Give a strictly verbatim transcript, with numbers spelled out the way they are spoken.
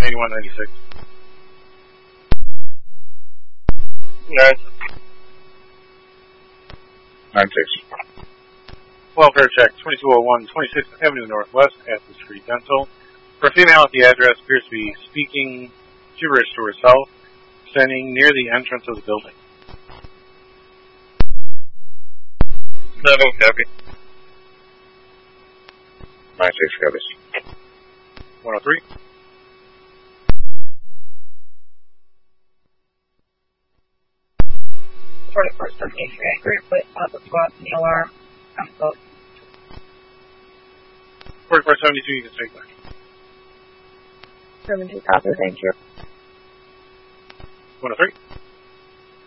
eighty-one ninety-six. Nine. Nine six. Welfare check, twenty-two oh one twenty-sixth Avenue Northwest, Aspen Street Dental. For a female at the address appears to be speaking gibberish to herself, standing near the entrance of the building. Seven, copy. Nine six, copy. one oh three. forty-four seventy-three, group with public squad in the alarm. I'm both. forty-four seventy-two, you can take that. seventy copy, thank you. one oh three.